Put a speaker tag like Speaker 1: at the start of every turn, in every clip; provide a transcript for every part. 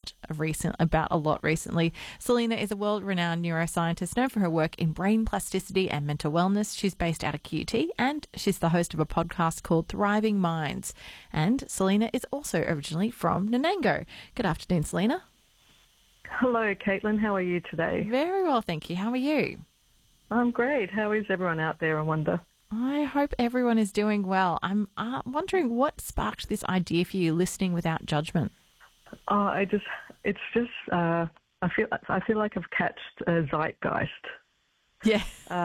Speaker 1: about a lot recently. Selena is a world-renowned neuroscientist known for her work in brain plasticity and mental wellness. She's based out of QT, and she's the host of a podcast called Thriving Minds. And Selena is also originally from Nanango. Good afternoon, Selena.
Speaker 2: Hello, Caitlin. How are you today?
Speaker 1: Very well, thank you. How are you?
Speaker 2: I'm great. How is everyone out there, I wonder?
Speaker 1: I hope everyone is doing well. I'm wondering what sparked this idea for you, listening without judgment.
Speaker 2: I feel like I've catched a zeitgeist.
Speaker 1: Yeah.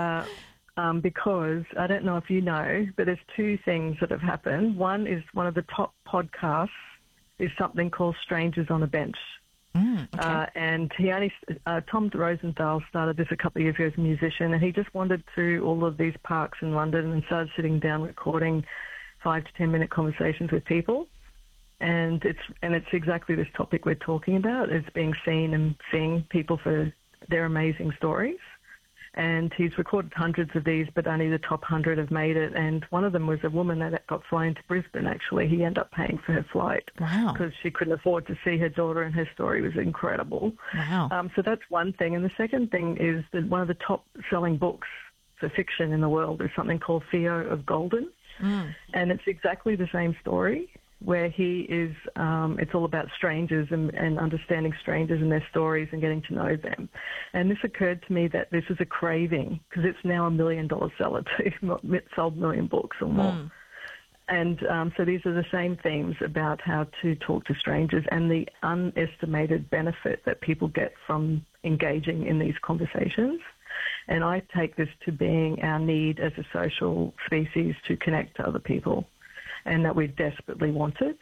Speaker 2: Because I don't know if you know, but there's two things that have happened. One is one of the top podcasts is something called Strangers on a Bench.
Speaker 1: Okay.
Speaker 2: And Tom Rosenthal started this a couple of years ago as a musician, and he just wandered through all of these parks in London and started sitting down recording 5 to 10 minute conversations with people. And it's exactly this topic we're talking about. It's being seen and seeing people for their amazing stories. And he's recorded hundreds of these, but only the top 100 have made it. And one of them was a woman that got flown to Brisbane, actually. He ended up paying for her flight.
Speaker 1: Wow.
Speaker 2: Because she couldn't afford to see her daughter, and her story was incredible.
Speaker 1: Wow.
Speaker 2: So that's one thing. And the second thing is that one of the top-selling books for fiction in the world is something called Theo of Golden. And it's exactly the same story, where he is, it's all about strangers and understanding strangers and their stories and getting to know them. And this occurred to me that this is a craving, because it's now $1 million seller too, sold 1 million books or more. And so these are the same themes about how to talk to strangers and the unestimated benefit that people get from engaging in these conversations. And I take this to being our need as a social species to connect to other people, and that we desperately want it.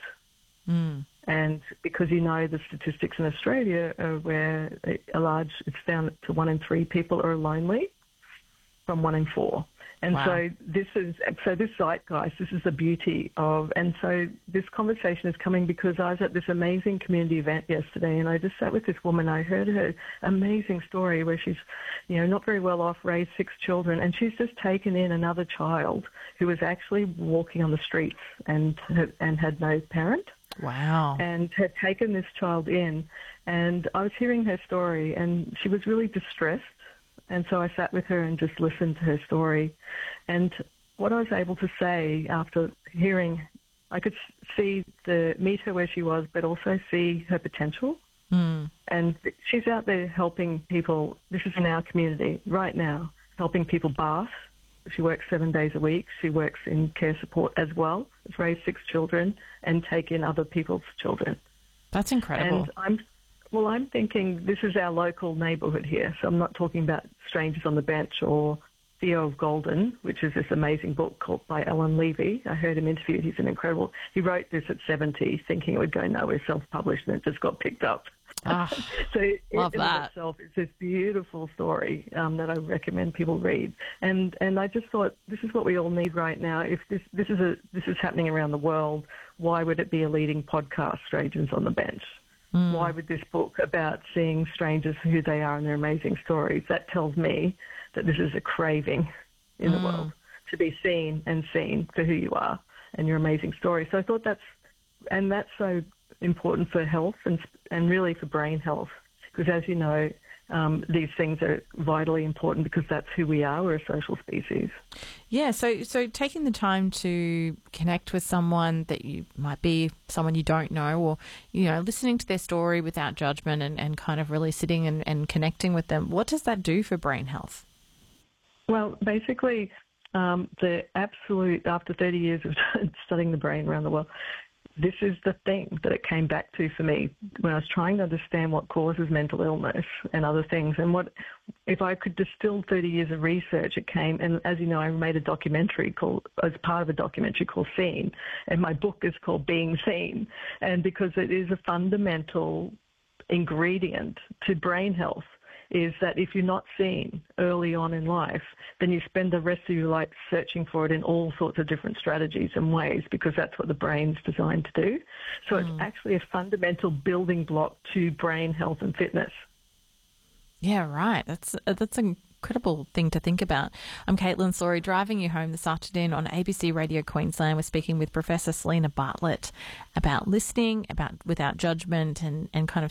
Speaker 2: And because the statistics in Australia are where it's down to 1 in 3 people are lonely, from 1 in 4. And
Speaker 1: wow.
Speaker 2: so this zeitgeist, this is the beauty of, and so this conversation is coming because I was at this amazing community event yesterday, and I just sat with this woman. I heard her amazing story where she's, not very well off, raised 6 children, and she's just taken in another child who was actually walking on the streets and had no parent.
Speaker 1: Wow.
Speaker 2: And had taken this child in, and I was hearing her story, and she was really distressed. And so I sat with her and just listened to her story. And what I was able to say after hearing, I could meet her where she was, but also see her potential. And she's out there helping people. This is in our community right now, helping people bath. She works 7 days a week. She works in care support as well. Has raised 6 children and take in other people's children.
Speaker 1: That's incredible.
Speaker 2: And I'm thinking this is our local neighbourhood here, so I'm not talking about Strangers on the Bench or Theo of Golden, which is this amazing book called by Alan Levy. I heard him interviewed. He's he wrote this at 70, thinking it would go nowhere, self-published, and it just got picked up. So
Speaker 1: love that.
Speaker 2: Itself, it's this beautiful story that I recommend people read. And I just thought this is what we all need right now. If this is happening around the world, why would it be a leading podcast, Strangers on the Bench? Why would this book about seeing strangers for who they are and their amazing stories? That tells me that this is a craving in the world, to be seen for who you are and your amazing story. So I thought that's so important for health and really for brain health, because as you know, these things are vitally important because that's who we are. We're a social species.
Speaker 1: Yeah, so taking the time to connect with someone that you might be someone you don't know, or, listening to their story without judgment and kind of really sitting and connecting with them, what does that do for brain health?
Speaker 2: Well, basically, after 30 years of studying the brain around the world, this is the thing that it came back to for me when I was trying to understand what causes mental illness and other things. And if I could distill 30 years of research, it came, and as you know, I made a documentary as part of a documentary called Seen, and my book is called Being Seen. And because it is a fundamental ingredient to brain health, is that if you're not seen early on in life, then you spend the rest of your life searching for it in all sorts of different strategies and ways, because that's what the brain's designed to do. So it's actually a fundamental building block to brain health and fitness.
Speaker 1: Yeah, right. That's an incredible thing to think about. I'm Caitlin Sori, driving you home this afternoon on ABC Radio Queensland. We're speaking with Professor Selena Bartlett about listening, about without judgment, and kind of